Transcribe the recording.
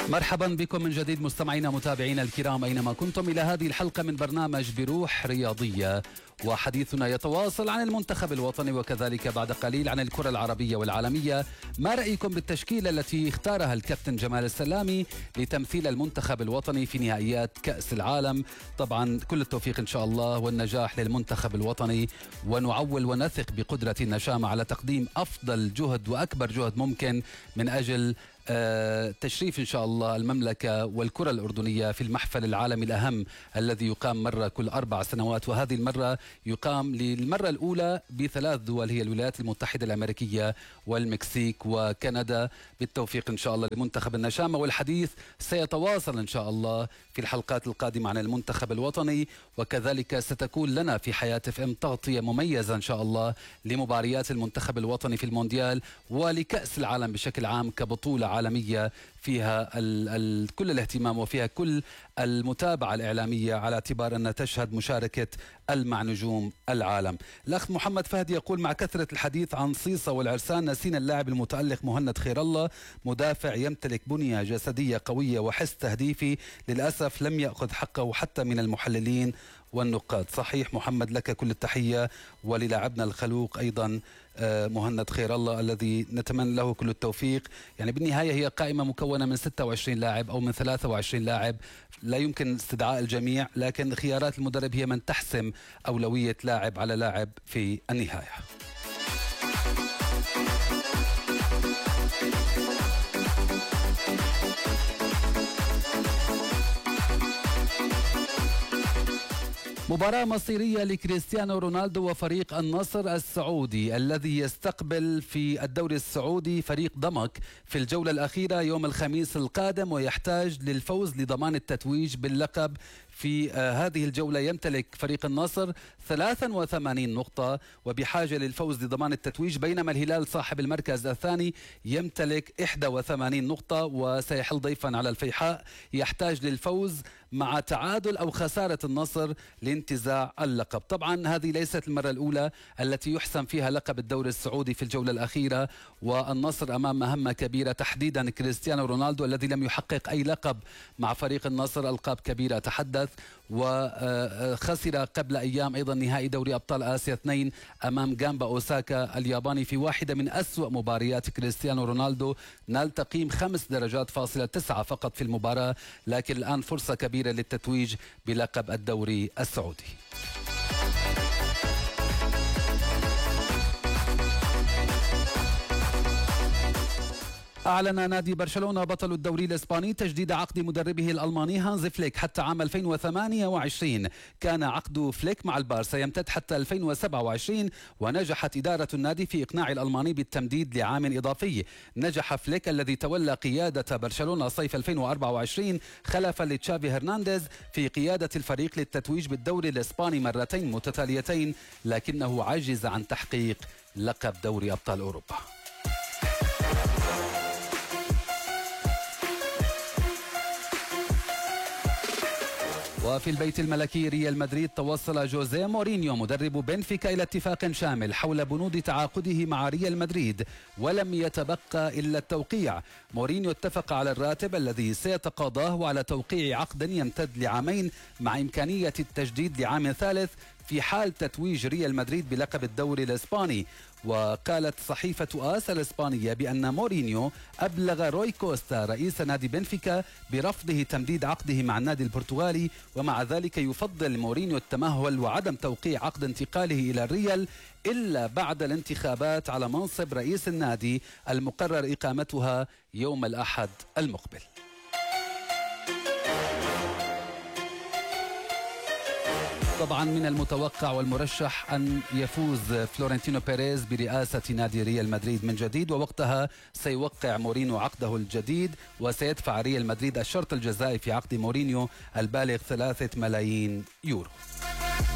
مرحبا بكم من جديد مستمعينا متابعينا الكرام أينما كنتم إلى هذه الحلقة من برنامج بروح رياضية، وحديثنا يتواصل عن المنتخب الوطني وكذلك بعد قليل عن الكرة العربية والعالمية. ما رأيكم بالتشكيلة التي اختارها الكابتن جمال السلامي لتمثيل المنتخب الوطني في نهائيات كأس العالم؟ طبعا كل التوفيق إن شاء الله والنجاح للمنتخب الوطني، ونعول ونثق بقدرة النشامة على تقديم أفضل جهد وأكبر جهد ممكن من أجل تشريف إن شاء الله المملكة والكرة الأردنية في المحفل العالمي الأهم الذي يقام مرة كل 4 سنوات، وهذه المرة يقام للمرة الأولى ب3 دول هي الولايات المتحدة الأمريكية والمكسيك وكندا. بالتوفيق إن شاء الله لمنتخب النشامة، والحديث سيتواصل إن شاء الله في الحلقات القادمة عن المنتخب الوطني، وكذلك ستكون لنا في حياة FM تغطية مميزة إن شاء الله لمباريات المنتخب الوطني في المونديال ولكأس العالم بشكل عام كبطولة عالمية فيها كل الاهتمام وفيها كل المتابعة الإعلامية، على اعتبار أن تشهد مشاركة مع نجوم العالم. الأخ محمد فهد يقول: مع كثرة الحديث عن صيصة والعرسان نسينا اللاعب المتألق مهند خير الله، مدافع يمتلك بنية جسدية قوية وحس تهديفي، للأسف لم يأخذ حقه حتى من المحللين والنقاد. صحيح محمد، لك كل التحية، وللاعبنا الخلوق أيضا مهند خير الله الذي نتمنى له كل التوفيق. يعني بالنهاية هي قائمة مكونة من 26 لاعب أو من 23 لاعب، لا يمكن استدعاء الجميع، لكن خيارات المدرب هي من تحسم أولوية لاعب على لاعب في النهاية. مباراة مصيرية لكريستيانو رونالدو وفريق النصر السعودي الذي يستقبل في الدوري السعودي فريق ضمك في الجولة الأخيرة يوم الخميس القادم، ويحتاج للفوز لضمان التتويج باللقب. في هذه الجولة يمتلك فريق النصر 83 نقطة وبحاجة للفوز لضمان التتويج، بينما الهلال صاحب المركز الثاني يمتلك 81 نقطة وسيحل ضيفا على الفيحاء، يحتاج للفوز مع تعادل أو خسارة النصر لانتزاع اللقب. طبعا هذه ليست المرة الأولى التي يحسم فيها لقب الدوري السعودي في الجولة الأخيرة، والنصر أمام مهمة كبيرة، تحديدا كريستيانو رونالدو الذي لم يحقق أي لقب مع فريق النصر، ألقاب كبيرة أتحدث، وخسر قبل أيام أيضا نهائي دوري أبطال آسيا 2 أمام جامبا أوساكا الياباني في واحدة من أسوأ مباريات كريستيانو رونالدو، نال تقييم 5 درجات فاصلة 9 فقط في المباراة، لكن الآن فرصة كبيرة للتتويج بلقب الدوري السعودي. أعلن نادي برشلونة بطل الدوري الإسباني تجديد عقد مدربه الألماني هانز فليك حتى عام 2028. كان عقد فليك مع البارسا يمتد حتى 2027، ونجحت إدارة النادي في إقناع الألماني بالتمديد لعام إضافي. نجح فليك الذي تولى قيادة برشلونة صيف 2024 خلفا لتشافي هرنانديز في قيادة الفريق للتتويج بالدوري الإسباني مرتين متتاليتين، لكنه عجز عن تحقيق لقب دوري أبطال أوروبا. وفي البيت الملكي ريال مدريد توصل جوزيه مورينيو مدرب بنفيكا إلى اتفاق شامل حول بنود تعاقده مع ريال مدريد، ولم يتبقى إلا التوقيع. مورينيو اتفق على الراتب الذي سيتقاضاه وعلى توقيع عقد يمتد ل2 مع إمكانية التجديد لعام ثالث في حال تتويج ريال مدريد بلقب الدوري الإسباني. وقالت صحيفة آس الإسبانية بأن مورينيو أبلغ روي كوستا رئيس نادي بنفيكا برفضه تمديد عقده مع النادي البرتغالي، ومع ذلك يفضل مورينيو التمهل وعدم توقيع عقد انتقاله إلى الريال إلا بعد الانتخابات على منصب رئيس النادي المقرر إقامتها يوم الأحد المقبل. طبعا من المتوقع والمرشح أن يفوز فلورنتينو بيريز برئاسة نادي ريال مدريد من جديد، ووقتها سيوقع مورينيو عقده الجديد، وسيدفع ريال مدريد الشرط الجزائي في عقد مورينيو البالغ 3 ملايين يورو.